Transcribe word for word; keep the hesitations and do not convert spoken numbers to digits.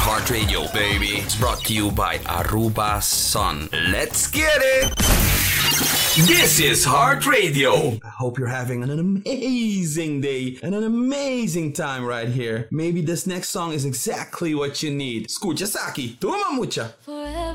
Heart Radio, baby. It's brought to you by Aruba Sun. Let's get it! This is Heart Radio. I hope you're having an amazing day and an amazing time right here. Maybe this next song is exactly what you need. Escucha, Saki. Toma mucha. Forever.